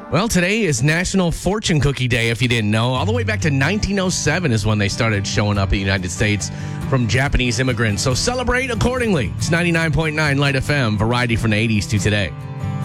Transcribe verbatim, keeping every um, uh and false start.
Well, today is National Fortune Cookie Day, if you didn't know. All the way back to nineteen oh seven is when they started showing up in the United States from Japanese immigrants. So celebrate accordingly. It's ninety-nine point nine Light F M, variety from the eighties to today.